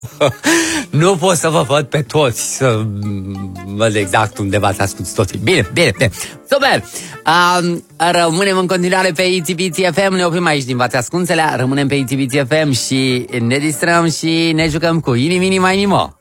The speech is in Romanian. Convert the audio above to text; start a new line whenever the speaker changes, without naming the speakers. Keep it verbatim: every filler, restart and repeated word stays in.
Nu pot să vă văd pe toți, să văd exact unde v-ați ascuns toți. Bine, bine, bine. Super! Um, rămânem în continuare pe Itsy Bitsy F M. Ne oprim aici din V-ați ascunselea. Rămânem pe Itsy Bitsy F M și ne distrăm și ne jucăm cu Ini Mini Mai Nimo.